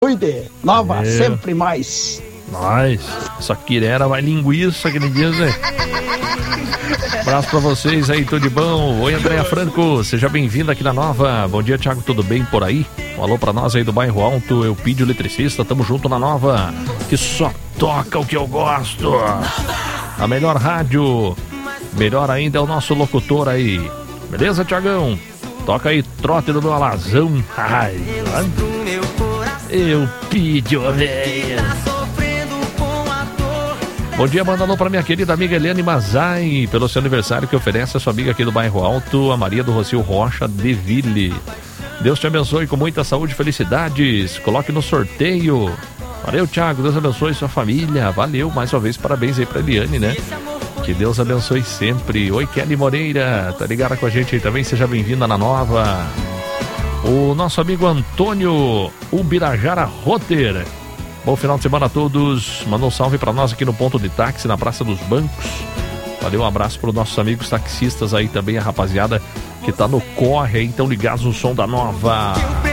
cuide. Nova, sempre mais. Nós. Essa quirera vai linguiça que nem diz, né? Abraço pra vocês aí, tudo de bom? Oi, Andréa Franco, seja bem-vinda aqui na Nova. Bom dia, Thiago, tudo bem por aí? Um alô pra nós aí do bairro Alto, Eupídio Eletricista, tamo junto na Nova, que só toca o que eu gosto. A melhor rádio, melhor ainda é o nosso locutor aí. Beleza, Thiagão? Toca aí, trote do meu alazão. Ai, Eupídio, velho. Bom dia, manda alô pra minha querida amiga Eliane Mazai, pelo seu aniversário que oferece a sua amiga aqui do bairro Alto, a Maria do Rocio Rocha de Ville. Deus te abençoe com muita saúde e felicidades. Coloque no sorteio. Valeu, Thiago, Deus abençoe sua família. Valeu, mais uma vez, parabéns aí pra Eliane, né? Que Deus abençoe sempre. Oi, Kelly Moreira, tá ligada com a gente aí também? Seja bem-vinda na Nova. O nosso amigo Antônio Ubirajara Rotter. Bom final de semana a todos. Manda um salve pra nós aqui no ponto de táxi, na Praça dos Bancos. Valeu, um abraço pros nossos amigos taxistas aí também, a rapaziada que tá no corre aí, então ligados no som da Nova.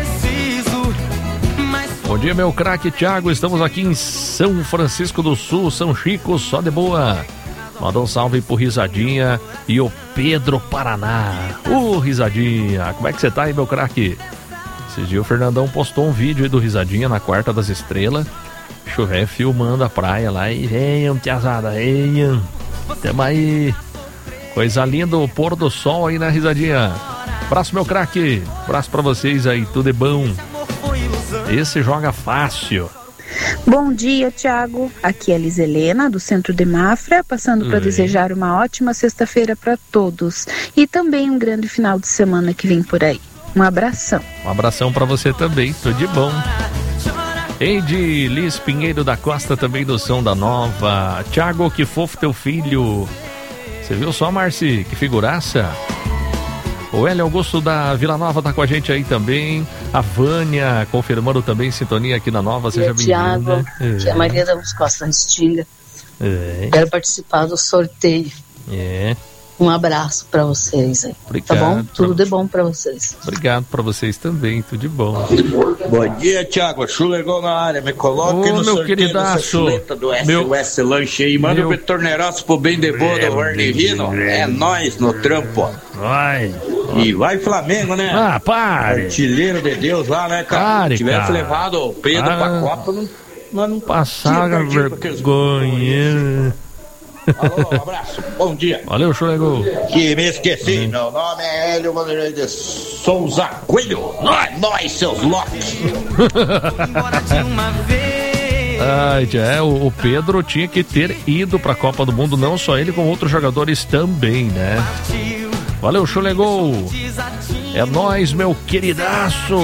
Bom dia, meu craque Thiago, estamos aqui em São Francisco do Sul, São Chico, só de boa. Manda um salve pro Risadinha e o Pedro Paraná. Risadinha, como é que você tá aí, meu craque? Esses dias o Fernandão postou um vídeo aí do Risadinha na Quarta das Estrelas. Churré filmando a praia lá e venham, tiazada, venham. Tamo aí. Coisa linda, o pôr do sol aí na Risadinha. Abraço, meu craque. Abraço pra vocês aí, tudo é bom. Esse joga fácil. Bom dia, Thiago. Aqui é a Liz Helena, do Centro de Mafra, passando para desejar uma ótima sexta-feira para todos. E também um grande final de semana que vem por aí. Um abração. Um abração pra você também, tudo de bom. Eide Liz Pinheiro da Costa, também do som da Nova. Thiago, que fofo teu filho. Você viu só, Marci? Que figuraça. O Hélio Augusto da Vila Nova tá com a gente aí também. A Vânia, confirmando também sintonia aqui na Nova. Seja bem-vinda. Thiago, que é a Maria da Costa Restinga. Quero participar do sorteio. Um abraço pra vocês aí. Obrigado, tá bom? Tudo de bom pra vocês. Obrigado pra vocês também, tudo de bom. Bom dia, Thiago. Chulegou na área. Me coloque no meu sorteio queridaço, dessa do SOS Lanche aí. Manda o Petorneiraço pro bem de boa do Varnivino. É nóis no trampo. Vai. E vai Flamengo, né? Ah, pare. Artilheiro de Deus lá, né, cara? Pare, Se tivesse cara. levado o Pedro pra Copa, não passar vergonha. Alô, um abraço, bom dia. Valeu, Chulegou. Que me esqueci, meu nome é Hélio Vanderlei de Souza Coelho. Nós, seus locos. Ai, o Pedro tinha que ter ido pra Copa do Mundo, não só ele, como outros jogadores também, né? Valeu, Chulegou. É nóis, meu queridaço.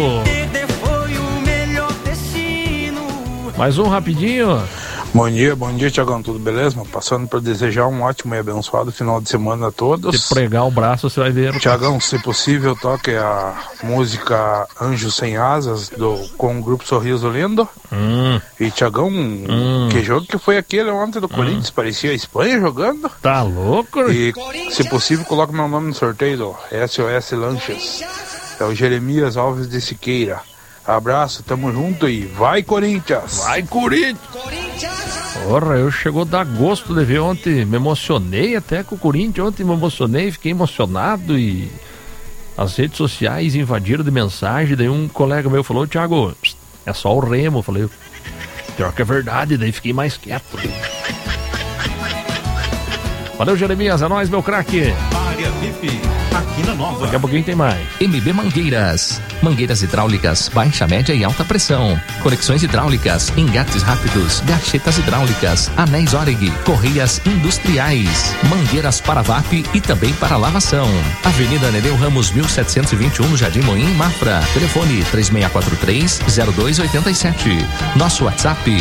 Mais um rapidinho. Bom dia, Thiagão, tudo beleza? Passando para desejar um ótimo e abençoado final de semana a todos. Se pregar o braço, você vai ver. Thiagão, se possível, toque a música Anjos Sem Asas com o grupo Sorriso Lindo. E Thiagão, que jogo que foi aquele ontem do Corinthians? Parecia a Espanha jogando. Tá louco? E se possível, coloque meu nome no sorteio do SOS Lanches. É o Jeremias Alves de Siqueira. Abraço, tamo junto e vai Corinthians! Vai Corinthians! Porra, eu chegou a dar gosto de ver ontem, me emocionei até com o Corinthians, ontem me emocionei, fiquei emocionado e as redes sociais invadiram de mensagem, daí um colega meu falou, Thiago, é só o Remo, eu falei, pior que é verdade, daí fiquei mais quieto. Valeu, Jeremias, é nóis, meu craque! Área VIP, aqui na Nova. Daqui a pouquinho tem mais. MB Mangueiras. Mangueiras hidráulicas, baixa, média e alta pressão. Conexões hidráulicas, engates rápidos, gachetas hidráulicas, anéis Oreg, correias industriais, mangueiras para VAP e também para lavação. Avenida Nereu Ramos, 1721, no Jardim Moinhos, Mafra. Telefone 3643-0287. Nosso WhatsApp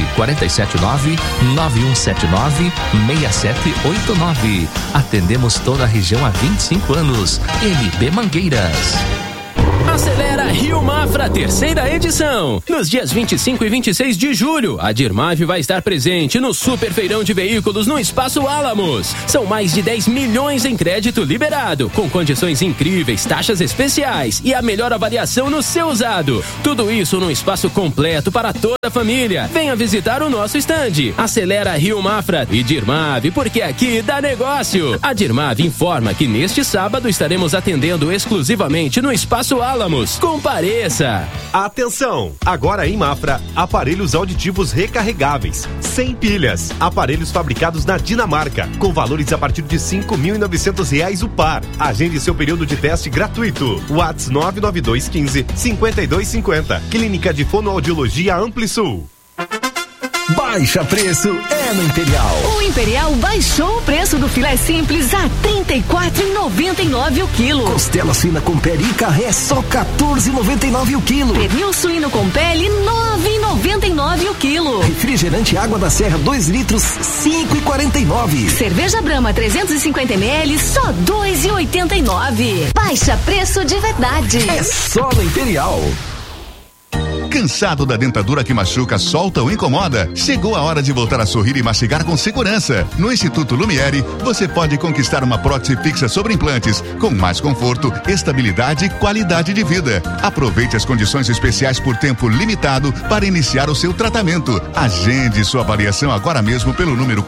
479-9179-6789. Atendemos toda a região há 25 anos. MB Mangueiras. Acelera, Rio Mafra, terceira edição. Nos dias 25 e 26 de julho, a Dirmave vai estar presente no Super Feirão de Veículos no Espaço Álamos. São mais de 10 milhões em crédito liberado, com condições incríveis, taxas especiais e a melhor avaliação no seu usado. Tudo isso num espaço completo para toda a família. Venha visitar o nosso estande. Acelera Rio Mafra e Dirmave, porque aqui dá negócio. A Dirmave informa que neste sábado estaremos atendendo exclusivamente no Espaço Álamos. Compareça! Atenção! Agora em Mafra, aparelhos auditivos recarregáveis, sem pilhas, aparelhos fabricados na Dinamarca, com valores a partir de R$ 5.900 o par. Agende seu período de teste gratuito. WhatsApp 99215 5250. Clínica de Fonoaudiologia Amplisul. Baixa preço é no Imperial. O Imperial baixou o preço do filé simples a R$ 34,99 o quilo. Costela suína com pele e carré só R$ 14,99 o quilo. Pernil suíno com pele R$ 9,99 o quilo. Refrigerante Água da Serra 2 litros R$ 5,49. Cerveja Brahma 350 ml só R$ 2,89. Baixa preço de verdade. É só no Imperial. Cansado da dentadura que machuca, solta ou incomoda? Chegou a hora de voltar a sorrir e mastigar com segurança. No Instituto Lumiere, você pode conquistar uma prótese fixa sobre implantes, com mais conforto, estabilidade e qualidade de vida. Aproveite as condições especiais por tempo limitado para iniciar o seu tratamento. Agende sua avaliação agora mesmo pelo número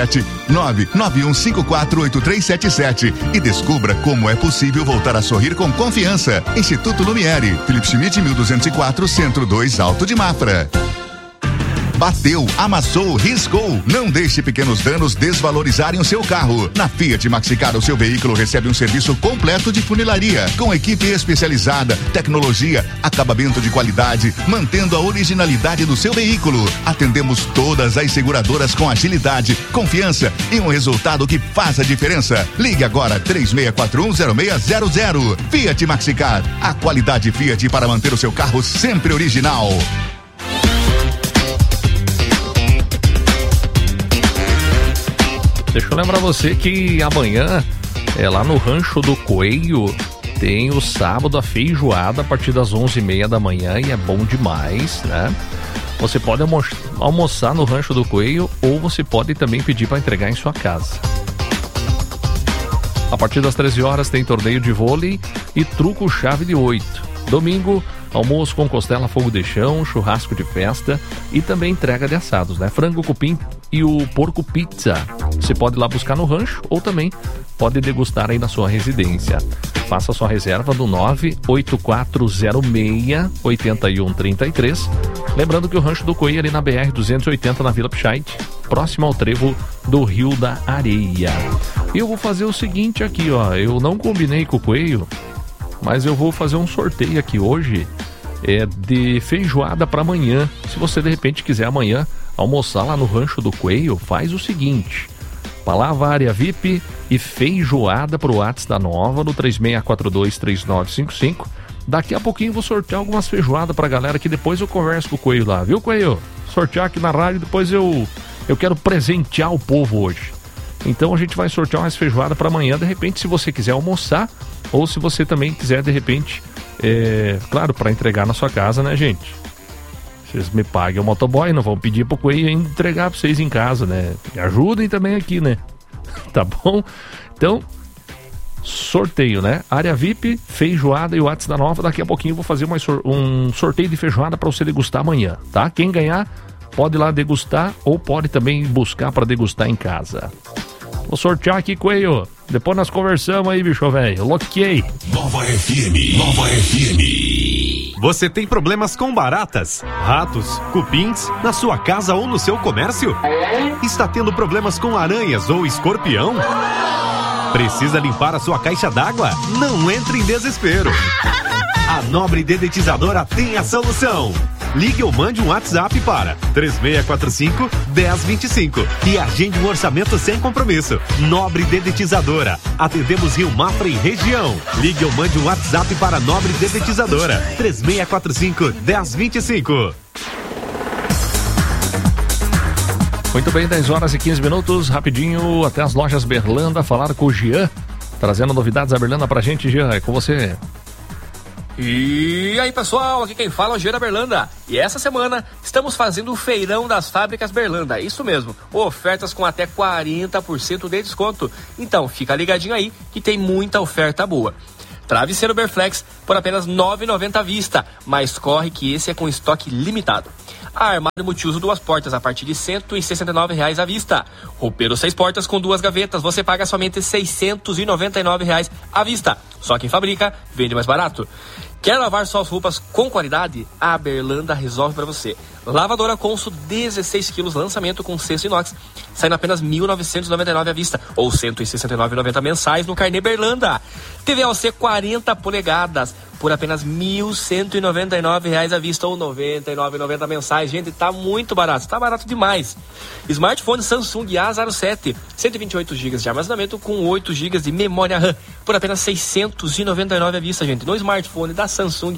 47991548377 e descubra como é possível voltar a sorrir com confiança. Instituto Lumiere, Felipe Schmidt, 1204, Centro 2, Alto de Mafra. Bateu, amassou, riscou. Não deixe pequenos danos desvalorizarem o seu carro. Na Fiat Maxicar, o seu veículo recebe um serviço completo de funilaria, com equipe especializada, tecnologia, acabamento de qualidade, mantendo a originalidade do seu veículo. Atendemos todas as seguradoras com agilidade, confiança e um resultado que faz a diferença. Ligue agora 36410600. Fiat Maxicar, a qualidade Fiat para manter o seu carro sempre original. Deixa eu lembrar você que amanhã, lá no Rancho do Coelho, tem o sábado a feijoada a partir das 11h30 da manhã e é bom demais, né? Você pode almoçar no Rancho do Coelho ou você pode também pedir para entregar em sua casa. A partir das 13 horas tem torneio de vôlei e truco chave de 8. Domingo, almoço com costela fogo de chão, churrasco de festa e também entrega de assados, né? Frango, cupim e o porco pizza. Você pode ir lá buscar no rancho ou também pode degustar aí na sua residência. Faça sua reserva do 98406-8133. Lembrando que o Rancho do Coelho ali na BR-280 na Vila Pichait, próximo ao trevo do Rio da Areia. E eu vou fazer o seguinte aqui, ó. Eu não combinei com o Coelho, mas eu vou fazer um sorteio aqui hoje de feijoada para amanhã. Se você de repente quiser amanhã almoçar lá no Rancho do Coelho, faz o seguinte: palavra área VIP e feijoada pro WhatsApp da Nova no 36423955. Daqui a pouquinho eu vou sortear algumas feijoadas pra galera que depois eu converso com o Coelho lá, viu, Coelho? Sortear aqui na rádio, depois eu quero presentear o povo hoje. Então a gente vai sortear umas feijoadas para amanhã, de repente, se você quiser almoçar ou se você também quiser, de repente, claro, para entregar na sua casa, né, gente? Vocês me paguem o motoboy, não vão pedir pro Coelho entregar pra vocês em casa, né? Me ajudem também aqui, né? Tá bom? Então, sorteio, né? Área VIP, feijoada e o WhatsApp da Nova. Daqui a pouquinho eu vou fazer um sorteio de feijoada para você degustar amanhã, tá? Quem ganhar pode ir lá degustar ou pode também buscar para degustar em casa. Vou sortear aqui, Coelho. Depois nós conversamos aí, bicho velho. Loquei. Nova FM. Nova FM. Você tem problemas com baratas, ratos, cupins na sua casa ou no seu comércio? Está tendo problemas com aranhas ou escorpião? Precisa limpar a sua caixa d'água? Não entre em desespero. A Nobre Dedetizadora tem a solução. Ligue ou mande um WhatsApp para 3645-1025 e agende um orçamento sem compromisso. Nobre Dedetizadora. Atendemos Rio Mafra e região. Ligue ou mande um WhatsApp para a Nobre Dedetizadora. 3645-1025. Muito bem, 10 horas e 15 minutos, rapidinho até as lojas Berlanda, falar com o Jean, trazendo novidades da Berlanda pra gente. Jean, é com você. E aí, pessoal, aqui quem fala é o Gê da Berlanda. E essa semana estamos fazendo o Feirão das Fábricas Berlanda. Isso mesmo, ofertas com até 40% de desconto. Então, fica ligadinho aí que tem muita oferta boa. Travesseiro Berflex por apenas R$ 9,90 à vista, mas corre que esse é com estoque limitado. Armário multiuso 2 portas a partir de R$ 169,00 à vista. Roupeiro 6 portas com 2 gavetas, você paga somente R$ 699,00 à vista. Só quem fabrica, vende mais barato. Quer lavar suas roupas com qualidade? A Berlanda resolve para você. Lavadora Consul 16 kg, lançamento com cesto inox, saindo apenas R$ 1.999 à vista, ou R$ 169,90 mensais no carnê Berlanda. TV AOC 40 polegadas, por apenas R$ 1.199 à vista, ou R$ 99,90 mensais. Gente, tá muito barato, tá barato demais. Smartphone Samsung A07, 128 GB de armazenamento com 8 GB de memória RAM, por apenas R$ 699 à vista, gente. No smartphone da Samsung,